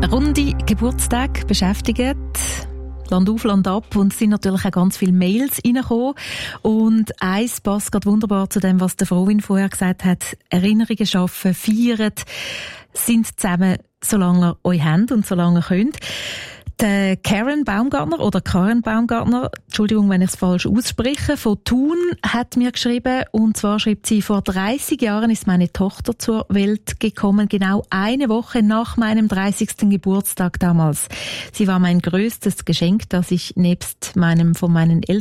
Runde Geburtstage beschäftigt. Land auf, Land ab. Und es sind natürlich auch ganz viele Mails reingekommen. Und eins passt gerade wunderbar zu dem, was der Frohwin vorher gesagt hat. Erinnerungen schaffen, feiern, sind zusammen, solange ihr euch habt und solange ihr könnt. Die Karen Baumgartner, Entschuldigung, wenn ich es falsch ausspreche, von Thun hat mir geschrieben, und zwar schreibt sie: Vor 30 Jahren ist meine Tochter zur Welt gekommen, genau eine Woche nach meinem 30. Geburtstag damals. Sie war mein größtes Geschenk, das ich nebst von meinen Eltern